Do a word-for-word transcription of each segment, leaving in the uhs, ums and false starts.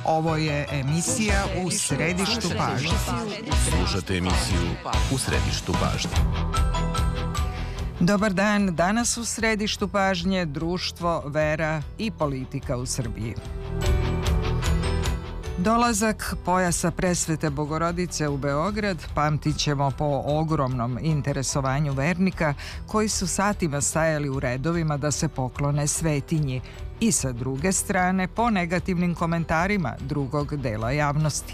Ovo je emisija U središtu pažnje. Slušate emisiju U središtu pažnje. Dobar dan, danas u središtu pažnje društvo, vera i politika u Srbiji. Dolazak pojasa Presvete Bogorodice u Beograd pamtit ćemo po ogromnom interesovanju vernika koji su satima stajali u redovima da se poklone svetinji i sa druge strane po negativnim komentarima drugog dela javnosti.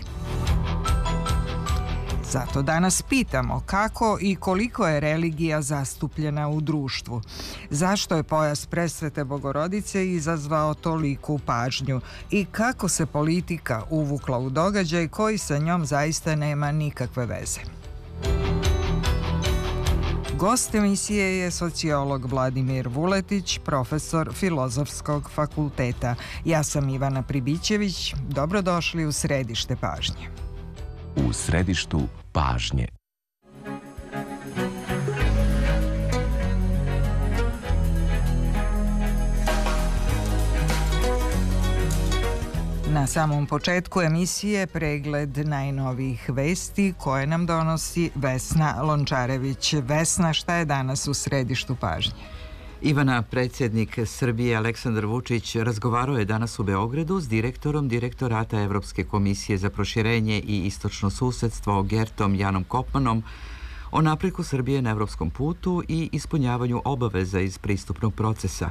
Zato danas pitamo kako i koliko je religija zastupljena u društvu. Zašto je pojas Presvete Bogorodice izazvao toliku pažnju i kako se politika uvukla u događaj koji sa njom zaista nema nikakve veze. Gost emisije je sociolog Vladimir Vuletić, profesor Filozofskog fakulteta. Ja sam Ivana Pribićević. Dobrodošli u središte pažnje. U središtu pažnje. Na samom početku emisije pregled najnovijih vesti koje nam donosi Vesna Lončarević. Vesna, šta je danas u središtu pažnje? Ivana, predsjednik Srbije Aleksandar Vučić razgovarao je danas u Beogradu s direktorom Direktorata Evropske komisije za proširenje i istočno susedstvo Gertom Janom Kopmanom o napretku Srbije na evropskom putu i ispunjavanju obaveza iz pristupnog procesa.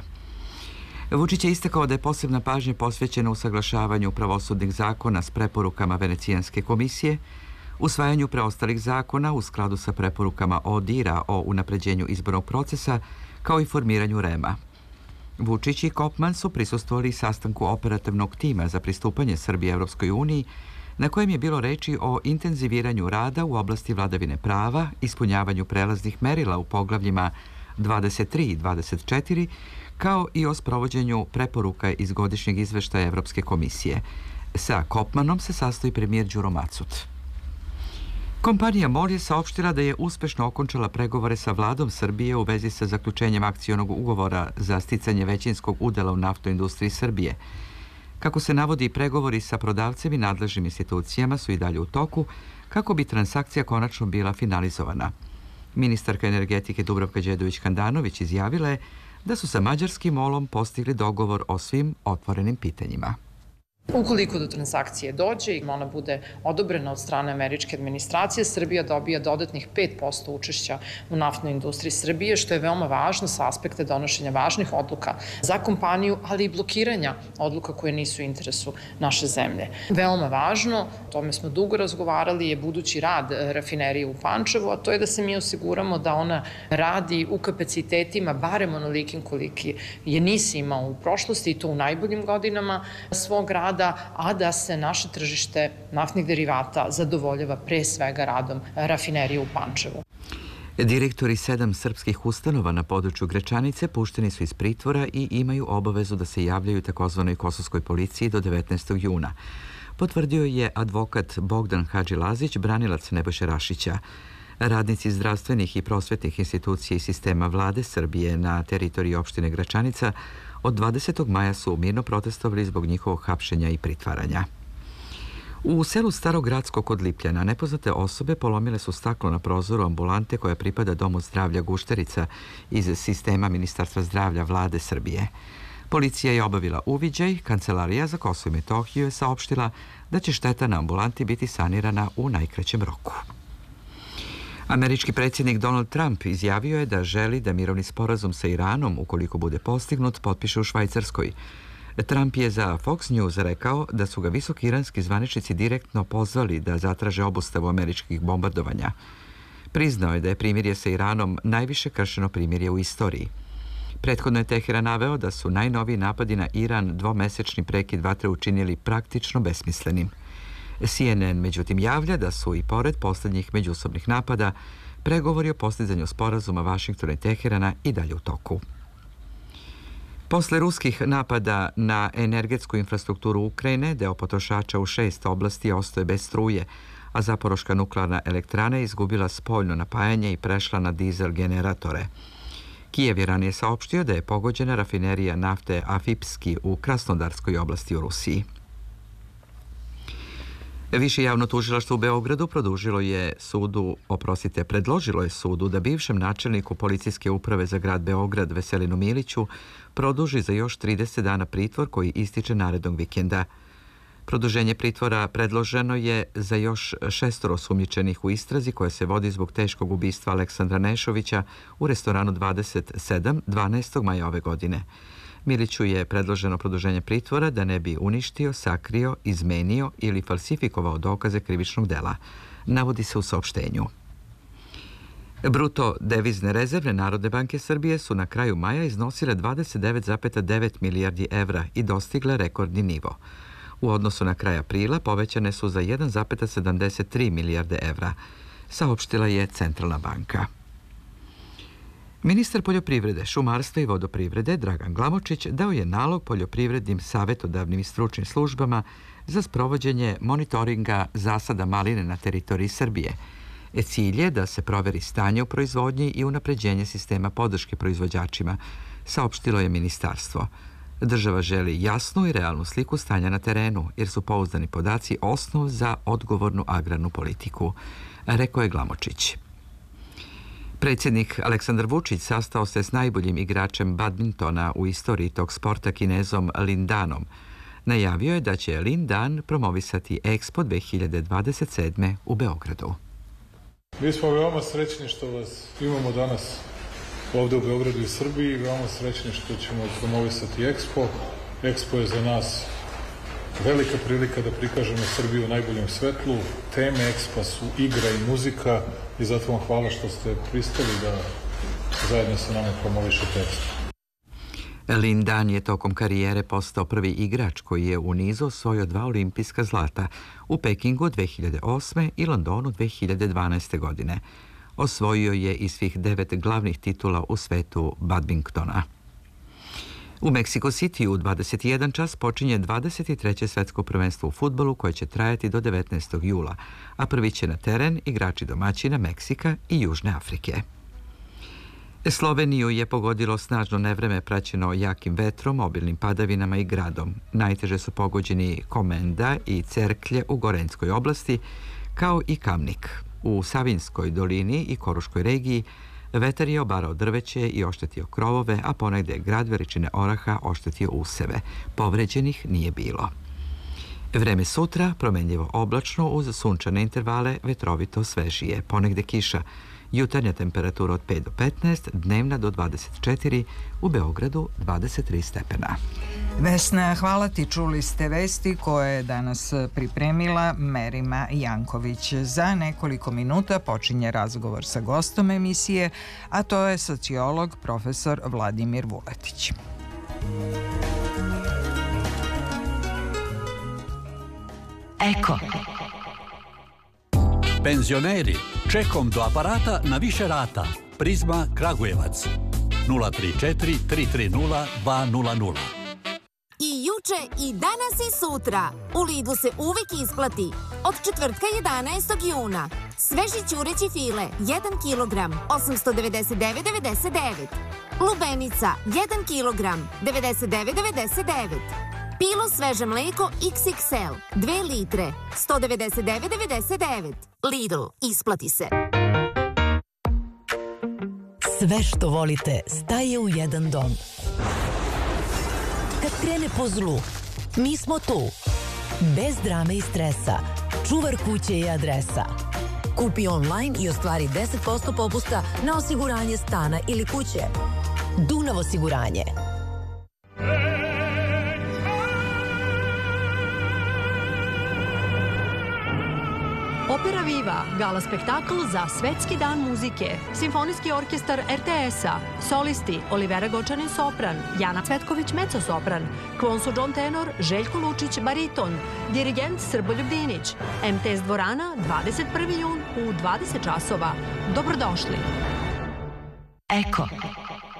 Vučić je istakao da je posebna pažnja posvećena usaglašavanju pravosudnih zakona s preporukama Venecijanske komisije, usvajanju preostalih zakona u skladu sa preporukama ODIHR-a o unapređenju izbornog procesa, kao i formiranju REM-a. Vučić i Kopman su prisustvovali sastanku operativnog tima za pristupanje Srbije Evropskoj uniji, na kojem je bilo reči o intenziviranju rada u oblasti vladavine prava, ispunjavanju prelaznih merila u poglavljima dvadeset tri i dvadeset četiri, kao i o sprovođenju preporuka iz godišnjeg izveštaja Evropske komisije. Sa Kopmanom se sastoji premijer Đuro Macut. Kompanija MOL je saopštila da je uspešno okončala pregovore sa vladom Srbije u vezi sa zaključenjem akcionog ugovora za sticanje većinskog udela u naftnoj industriji Srbije. Kako se navodi, pregovori sa prodavcem i nadležnim institucijama su i dalje u toku kako bi transakcija konačno bila finalizovana. Ministarka energetike Dubravka Đedović-Handanović izjavila je da su sa mađarskim MOL-om postigli dogovor o svim otvorenim pitanjima. Ukoliko do transakcije dođe i ona bude odobrena od strane američke administracije, Srbija dobija dodatnih pet posto učešća u naftnoj industriji Srbije, što je veoma važno sa aspekta donošenja važnih odluka za kompaniju, ali i blokiranja odluka koje nisu u interesu naše zemlje. Veoma važno, o tome smo dugo razgovarali, je budući rad rafinerije u Pančevu, a to je da se mi osiguramo da ona radi u kapacitetima barem onolikim koliki je NIS imao u prošlosti, i to u najboljim godinama svog rada, a da se naše tržište naftnih derivata zadovoljava pre svega radom rafinerije u Pančevu. Direktori sedam srpskih ustanova na području Gračanice pušteni su iz pritvora i imaju obavezu da se javljaju takozvanoj kosovskoj policiji do devetnaestog juna. Potvrdio je advokat Bogdan Hadžilazić, branilac Nebojše Rašića. Radnici zdravstvenih i prosvetnih institucija i sistema vlade Srbije na teritoriji opštine Gračanica od dvadesetog maja su mirno protestovali zbog njihovog hapšenja i pritvaranja. U selu Starogradsko kod Lipljana nepoznate osobe polomile su staklo na prozoru ambulante koja pripada Domu zdravlja Gušterica iz sistema Ministarstva zdravlja vlade Srbije. Policija je obavila uviđaj, Kancelarija za Kosovo i Metohiju je saopštila da će šteta na ambulanti biti sanirana u najkraćem roku. Američki predsjednik Donald Trump izjavio je da želi da mirovni sporazum sa Iranom, ukoliko bude postignut, potpiše u Švajcarskoj. Trump je za Fox News rekao da su ga visoki iranski zvaničnici direktno pozvali da zatraže obustavu američkih bombardovanja. Priznao je da je primirje sa Iranom najviše kršeno primirje u istoriji. Prethodno je Teheran naveo da su najnoviji napadi na Iran dvomesečni prekid vatre učinili praktično besmislenim. C N N međutim javlja da su i pored posljednjih međusobnih napada pregovori o postizanju sporazuma Vašingtona i Teherana i dalje u toku. Posle ruskih napada na energetsku infrastrukturu Ukrajine, deo potrošača u šest oblasti ostaje bez struje, a Zaporoška nuklearna elektrana je izgubila spoljno napajanje i prešla na dizel generatore. Kijev je ranije saopštio da je pogođena rafinerija nafte Afipski u Krasnodarskoj oblasti u Rusiji. Više javno tužilaštvo u Beogradu produžilo je sudu, oprostite, predložilo je sudu da bivšem načelniku policijske uprave za grad Beograd Veselinu Miliću produži za još trideset dana pritvor koji ističe narednog vikenda. Produženje pritvora predloženo je za još šestoro osumnjičenih u istrazi koja se vodi zbog teškog ubistva Aleksandra Nešovića u restoranu dvadeset sedam dvanaestog maja ove godine. Miliću je predloženo produženje pritvora da ne bi uništio, sakrio, izmenio ili falsifikovao dokaze krivičnog dela, navodi se u saopštenju. Bruto devizne rezerve Narodne banke Srbije su na kraju maja iznosile dvadeset devet zarez devet milijardi evra i dostigle rekordni nivo. U odnosu na kraj aprila povećane su za jedan zarez sedamdeset tri milijarde evra, saopštila je Centralna banka. Ministar poljoprivrede, šumarstva i vodoprivrede Dragan Glamočić dao je nalog poljoprivrednim savjetodavnim i stručnim službama za sprovođenje monitoringa zasada maline na teritoriji Srbije. E cilj je da se proveri stanje u proizvodnji i unapređenje sistema podrške proizvođačima, saopštilo je ministarstvo. Država želi jasnu i realnu sliku stanja na terenu, jer su pouzdani podaci osnov za odgovornu agrarnu politiku, rekao je Glamočić. Predsjednik Aleksandar Vučić sastao se s najboljim igračem badmintona u istoriji tog sporta Kinezom Lin Danom. Najavio je da će Lin Dan promovisati Expo dve hiljade dvadeset sedme u Beogradu. Mi smo veoma srećni što vas imamo danas ovde u Beogradu i Srbiji, veoma srećni što ćemo promovisati Expo. Expo je za nas velika prilika da prikažemo Srbiju u najboljem svetlu. Teme Expo su igra i muzika i zato vam hvala što ste pristali da zajedno sa nama promovišete Expo. Lin Dan je tokom karijere postao prvi igrač koji je u nizu osvojio dva olimpijska zlata u Pekingu dve hiljade osme i Londonu dve hiljade dvanaeste godine. Osvojio je i svih devet glavnih titula u svetu badmintona. U Mexico City u dvadeset jedan čas počinje dvadeset treće svetsko prvenstvo u fudbalu koje će trajati do devetnaestog jula, a prvi će na teren igrači domaćina Meksika i Južne Afrike. Sloveniju je pogodilo snažno nevreme praćeno jakim vetrom, obilnim padavinama i gradom. Najteže su pogođeni Komenda i Cerklje u Gorenjskoj oblasti, kao i Kamnik. U Savinskoj dolini i Koruškoj regiji vetar je obarao drveće i oštetio krovove, a ponegde je grad veličine oraha oštetio useve. Povređenih nije bilo. Vreme sutra promenljivo oblačno uz sunčane intervale, vetrovito svežije, ponegde kiša. Jutarnja temperatura od pet do petnaest, dnevna do dvadeset četiri, u Beogradu dvadeset tri stepena. Vesna, hvala ti. Čuli ste vesti koje je danas pripremila Merima Janković. Za nekoliko minuta počinje razgovor sa gostom emisije, a to je sociolog profesor Vladimir Vuletić. Eko. Penzioneri, čekom do aparata na više rata. Prizma Kragujevac. nula tri četiri tri tri nula dva nula nula. I juče, i danas i sutra. U Lidlu se uvek isplati. Od četvrtka jedanaestog juna. Sveži ćureći file, jedan kilogram, osamsto devedeset devet zarez devedeset devet. Lubenica, jedan kilogram, devedeset devet zarez devedeset devet. Pilo sveže mleko iks iks el, dve litre, sto devedeset devet zarez devedeset devet. Lidl, isplati se. Sve što volite staje u jedan dom. Kad krene po zlu, mi smo tu. Bez drame i stresa. Čuvar kuće i adresa. Kupi online i ostvari deset posto popusta na osiguranje stana ili kuće. Dunav osiguranje. Opera Viva, gala spektakl za Svetski dan muzike, Simfonijski orkestar er te es-a, solisti Olivera Gočanin sopran, Jana Cvetković mezzo-sopran, Kvonsu John tenor, Željko Lučić bariton, dirigent Srboljub Dinić, em te es dvorana, dvadeset prvi jun u dvadeset časova. Dobrodošli. Eko.